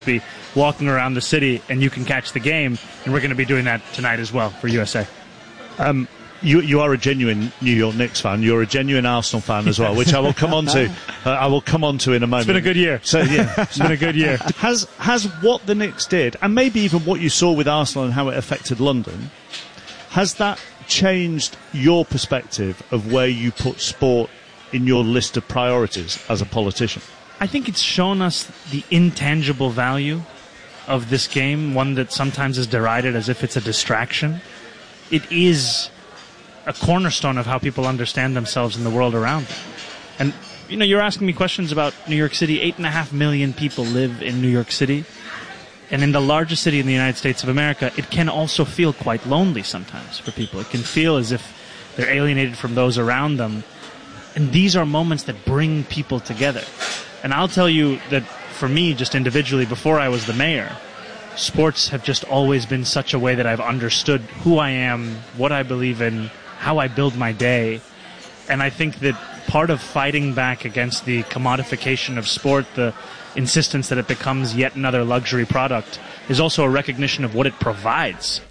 be walking around the city and you can catch the game, and we're going to be doing that tonight as well for USA. You are a genuine New York Knicks fan. You're a genuine Arsenal fan as well, which I will come on to. I will come on to in a moment. It's been a good year. So yeah, it's been a good year. Has what the Knicks did, and maybe even what you saw with Arsenal and how it affected London, has that changed your perspective of where you put sport in your list of priorities as a politician? I think it's shown us the intangible value of this game, one that sometimes is derided as if it's a distraction. It is a cornerstone of how people understand themselves in the world around them. And, you know, you're asking me questions about New York City. 8.5 million people live in New York City. And in the largest city in the United States of America, it can also feel quite lonely sometimes for people. It can feel as if they're alienated from those around them. And these are moments that bring people together. And I'll tell you that for me, just individually, before I was the mayor, sports have just always been such a way that I've understood who I am, what I believe in, how I build my day. And I think that part of fighting back against the commodification of sport, the insistence that it becomes yet another luxury product, is also a recognition of what it provides.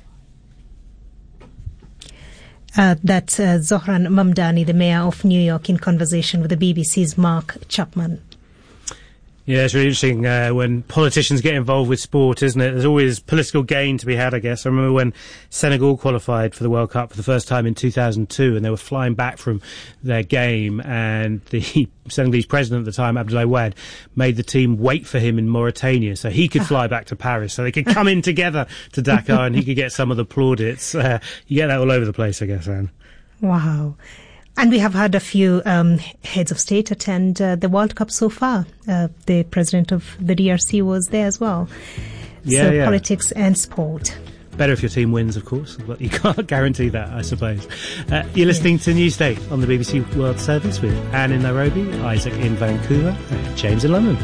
That's Zohran Mamdani, the mayor of New York, in conversation with the BBC's Mark Chapman. Yeah, it's really interesting when politicians get involved with sport, isn't it? There's always political gain to be had, I guess. I remember when Senegal qualified for the World Cup for the first time in 2002, and they were flying back from their game, and the Senegalese president at the time, Abdoulaye Wade, made the team wait for him in Mauritania so he could fly back to Paris, so they could come in together to Dakar and he could get some of the plaudits. You get that all over the place, I guess, Anne. Wow. And we have had a few heads of state attend the World Cup so far. The president of the DRC was there as well. Yeah. Politics and sport. Better if your team wins, of course, but you can't guarantee that, I suppose. You're listening to Newsday on the BBC World Service with Anne in Nairobi, Isaac in Vancouver, and James in London.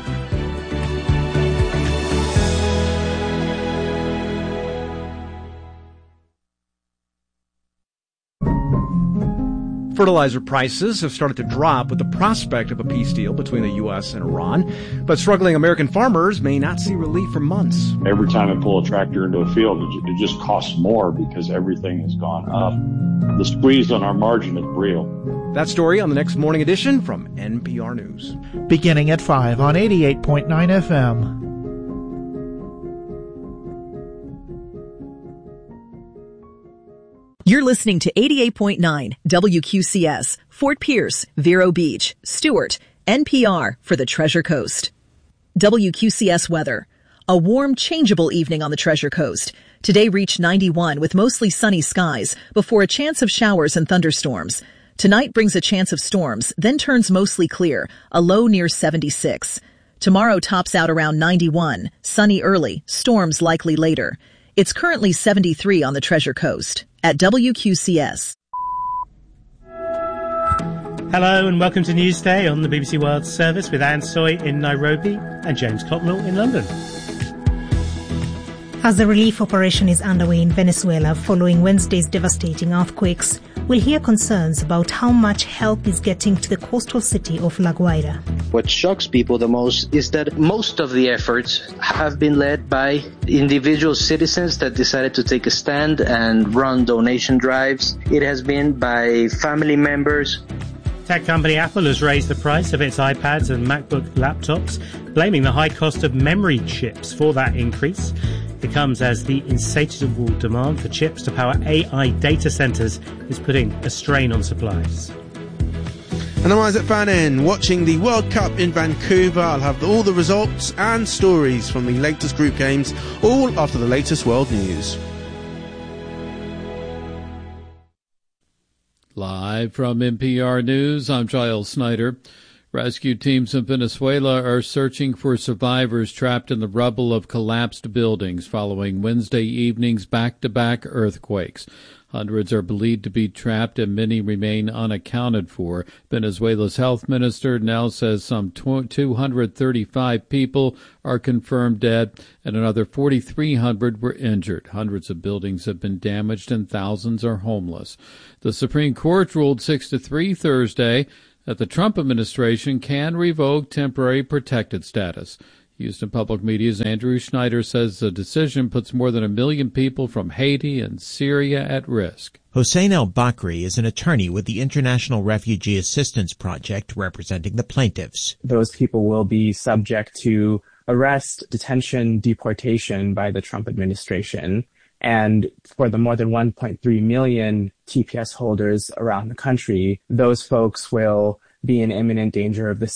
Fertilizer prices have started to drop with the prospect of a peace deal between the U.S. and Iran. But struggling American farmers may not see relief for months. Every time I pull a tractor into a field, it just costs more because everything has gone up. The squeeze on our margin is real. That story on the next morning edition from NPR News. Beginning at 5 on 88.9 FM. You're listening to 88.9 WQCS, Fort Pierce, Vero Beach, Stewart, NPR for the Treasure Coast. WQCS weather. A warm, changeable evening on the Treasure Coast. Today reached 91 with mostly sunny skies before a chance of showers and thunderstorms. Tonight brings a chance of storms, then turns mostly clear, a low near 76. Tomorrow tops out around 91, sunny early, storms likely later. It's currently 73 on the Treasure Coast. At WQCS. Hello and welcome to Newsday on the BBC World Service with Anne Soy in Nairobi and James Cotnell in London. As the relief operation is underway in Venezuela following Wednesday's devastating earthquakes, we'll hear concerns about how much help is getting to the coastal city of La Guaira. What shocks people the most is that most of the efforts have been led by individual citizens that decided to take a stand and run donation drives. It has been by family members. Tech company Apple has raised the price of its iPads and MacBook laptops, blaming the high cost of memory chips for that increase. It comes as the insatiable demand for chips to power AI data centers is putting a strain on supplies. And I'm Isaac Fannin, watching the World Cup in Vancouver. I'll have all the results and stories from the latest group games, all after the latest world news. Live from NPR News, I'm Giles Snyder. Rescue teams in Venezuela are searching for survivors trapped in the rubble of collapsed buildings following Wednesday evening's back-to-back earthquakes. Hundreds are believed to be trapped and many remain unaccounted for. Venezuela's health minister now says some 235 people are confirmed dead and another 4,300 were injured. Hundreds of buildings have been damaged and thousands are homeless. The Supreme Court ruled 6-3 Thursday that the Trump administration can revoke temporary protected status. Houston Public Media's Andrew Schneider says the decision puts more than 1 million people from Haiti and Syria at risk. Hossein El-Bakri is an attorney with the International Refugee Assistance Project representing the plaintiffs. Those people will be subject to arrest, detention, deportation by the Trump administration. And for the more than 1.3 million TPS holders around the country, those folks will be in imminent danger of the